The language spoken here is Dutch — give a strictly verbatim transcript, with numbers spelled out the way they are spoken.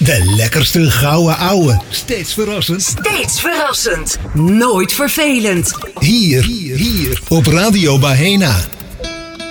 De lekkerste gouden ouwe. Steeds verrassend. Steeds verrassend. Nooit vervelend. Hier, hier, hier. Op Radio Bahena.